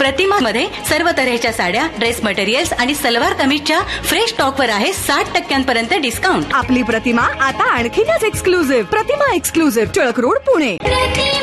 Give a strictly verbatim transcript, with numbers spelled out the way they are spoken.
प्रतिमा मध्ये सर्व तऱ्हेच्या साड्या, ड्रेस मटेरियल्स आणि सलवार कमीजच्या फ्रेश स्टॉक वर आहे साठ टक्क्यांपर्यंत डिस्काउंट. आपली प्रतिमा आता आणखीनच एक्सक्लुझिव्ह. प्रतिमा एक्सक्लुझिव्ह, टिळक रोड, पुणे.